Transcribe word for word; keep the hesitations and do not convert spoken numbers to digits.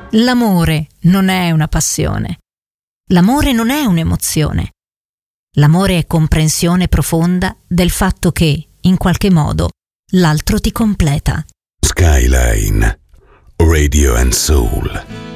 L'amore non è una passione. L'amore non è un'emozione. L'amore è comprensione profonda del fatto che, in qualche modo, l'altro ti completa. Skyline Radio and Soul.